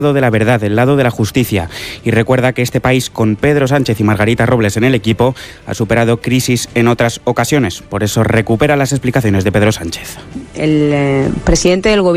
de la verdad, del lado de la justicia, y recuerda que este país, con Pedro Sánchez y Margarita Robles en el equipo, ha superado crisis en otras ocasiones. Por eso recupera las explicaciones de Pedro Sánchez. El presidente del Gobierno